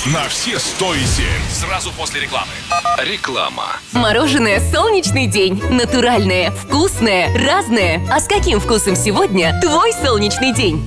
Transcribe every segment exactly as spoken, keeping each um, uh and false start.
на все сто и семь. Сразу после рекламы. Реклама. Мороженое «Солнечный день». Натуральное, вкусное, разное. А с каким вкусом сегодня твой солнечный день?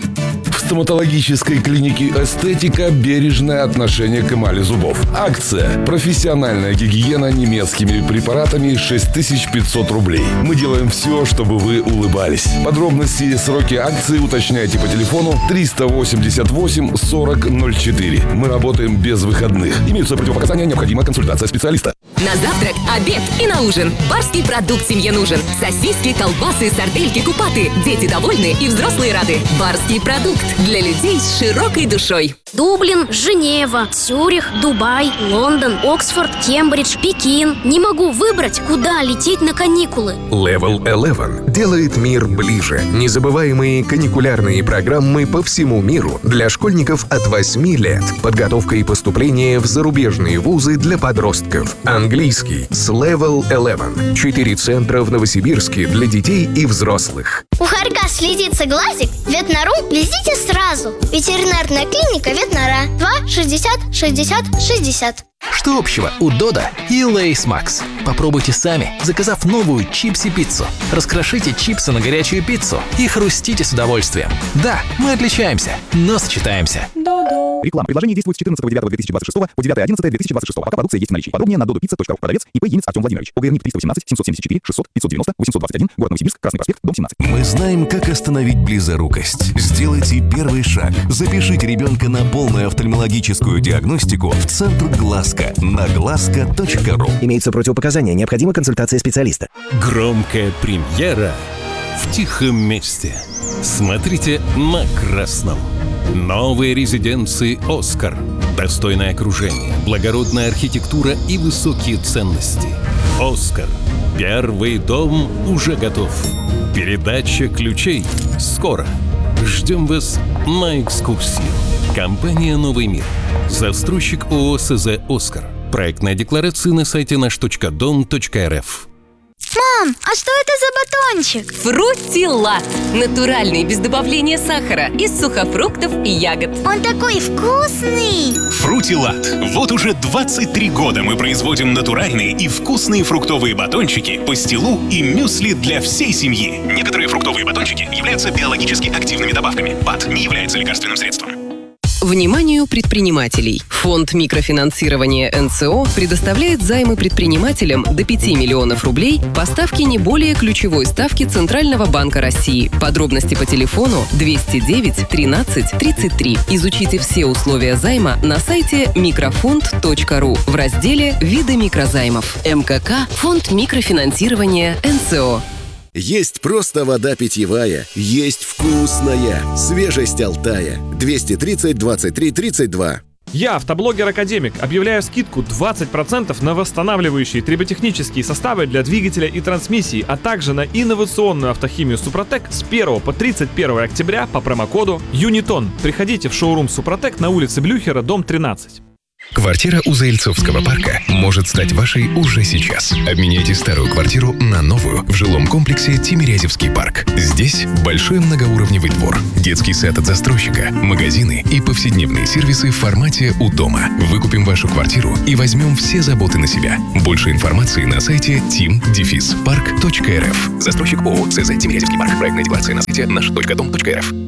В стоматологической клинике «Эстетика» бережное отношение к эмали зубов. Акция. Профессиональная гигиена немецкими препаратами шесть тысяч пятьсот рублей. Мы делаем все, чтобы вы улыбались. Подробности и сроки акции уточняйте по телефону триста восемьдесят восемь сорок ноль четыре. Мы работаем без выходных. Имеются противопоказания, необходима консультация специалиста. На завтрак, обед и на ужин. Барский продукт семье нужен. Сосиски, колбасы, сардельки, купаты. Дети довольны и взрослые рады. Барский продукт для людей с широкой душой. Дублин, Женева, Цюрих, Дубай, Лондон, Оксфорд, Кембридж, Пекин. Не могу выбрать, куда лететь на каникулы. Level eleven делает мир ближе. Незабываемые каникулярные программы по всему миру для школьников от восьми лет. Подготовка и поступление в зарубежные вузы для подростков. Английский с Level eleven. Четыре центра в Новосибирске для детей и взрослых. У хорька слезится глазик, ветнору везите сразу. Ветеринарная клиника Ветнора. Два шестьдесят шестьдесят шестьдесят. Что общего у Додо и Лейс Макс? Попробуйте сами, заказав новую чипси-пиццу. Раскрошите чипсы на горячую пиццу и хрустите с удовольствием. Да, мы отличаемся, но сочетаемся. Додо. Реклама. Предложение действует с четырнадцатого девятого две тысячи двадцать шестого по девятое одиннадцатое две тысячи двадцать шестого. Пока продукция есть в наличии. Подробнее на додопицца точка ру. Продавец ИП Емец Артем Владимирович. ОГРНИК триста восемнадцать семьсот семьдесят четыре шестьсот пятьсот девяносто восемьсот двадцать один. Город Новосибирск. Красный проспект. Дом семнадцать. Мы знаем, как остановить близорукость. Сделайте первый шаг. Запишите ребенка на полную офтальмологическую диагностику в центр Глазка на глазка точка ру. Имеются противопоказания. Необходима консультация специалиста. Громкая премьера в тихом месте. Смотрите на красном. Новые резиденции «Оскар». Достойное окружение, благородная архитектура и высокие ценности. «Оскар». Первый дом уже готов. Передача ключей скоро. Ждем вас на экскурсию. Компания «Новый мир». Застройщик ООО СЗ «Оскар». Проектная декларация на сайте наш точка дом точка рф. Мам, а что это за батончик? Фрутилат. Натуральный, без добавления сахара, из сухофруктов и ягод. Он такой вкусный! Фрутилат. Вот уже двадцать три года мы производим натуральные и вкусные фруктовые батончики, пастилу и мюсли для всей семьи. Некоторые фруктовые батончики являются биологически активными добавками. БАД не является лекарственным средством. Вниманию предпринимателей. Фонд микрофинансирования эн цэ о предоставляет займы предпринимателям до пяти миллионов рублей по ставке не более ключевой ставки Центрального банка России. Подробности по телефону двести девять тринадцать тридцать три. Изучите все условия займа на сайте микрофонд точка ру в разделе «Виды микрозаймов». эм ка ка – Фонд микрофинансирования эн цэ о. Есть просто вода питьевая, есть вкусная, свежесть Алтая. двести тридцать двадцать три тридцать два. Я, автоблогер-академик, объявляю скидку двадцать процентов на восстанавливающие триботехнические составы для двигателя и трансмиссии, а также на инновационную автохимию Супротек с первого по тридцать первое октября по промокоду Юнитон. Приходите в шоурум Супротек на улице Блюхера, дом тринадцать. Квартира у Заильцовского парка может стать вашей уже сейчас. Обменяйте старую квартиру на новую в жилом комплексе Тимирязевский парк. Здесь большой многоуровневый двор, детский сад от застройщика, магазины и повседневные сервисы в формате «У дома». Выкупим вашу квартиру и возьмем все заботы на себя. Больше информации на сайте тим парк точка эр эф. Застройщик ООО СЗ Тимирязевский парк. Проектная декларация на сайте наш точка дом точка эр эф.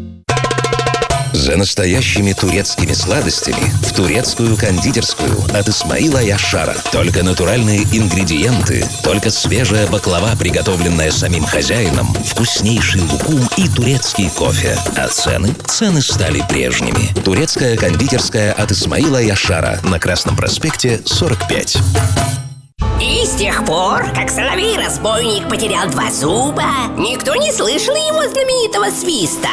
За настоящими турецкими сладостями в турецкую кондитерскую от Исмаила Яшара. Только натуральные ингредиенты, только свежая баклава, приготовленная самим хозяином, вкуснейший лукум и турецкий кофе. А цены? Цены стали прежними. Турецкая кондитерская от Исмаила Яшара на Красном проспекте сорок пять. И с тех пор, как соловей-разбойник потерял два зуба, никто не слышал его знаменитого свиста.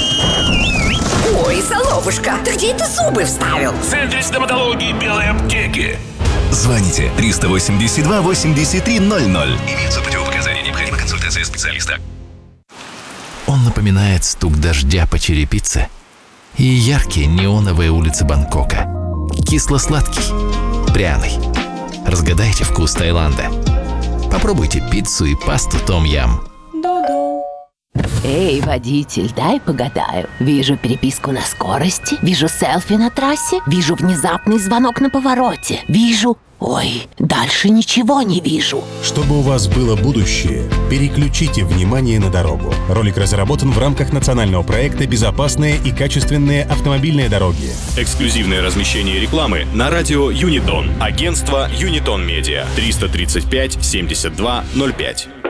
Ой, Соловушка, ты где это зубы вставил? В центре стоматологии белой аптеки. Звоните триста восемьдесят два восемьдесят три ноль ноль. Имеются противопоказания, необходима консультация специалиста. Он напоминает стук дождя по черепице и яркие неоновые улицы Бангкока. Кисло-сладкий, пряный. Разгадайте вкус Таиланда. Попробуйте пиццу и пасту том-ям. Додо. Эй, водитель, дай погадаю. Вижу переписку на скорости, вижу селфи на трассе, вижу внезапный звонок на повороте, вижу... Ой, дальше ничего не вижу. Чтобы у вас было будущее, переключите внимание на дорогу. Ролик разработан в рамках национального проекта «Безопасные и качественные автомобильные дороги». Эксклюзивное размещение рекламы на радио Юнитон. Агентство Юнитон Медиа. триста тридцать пять семьдесят два ноль пять.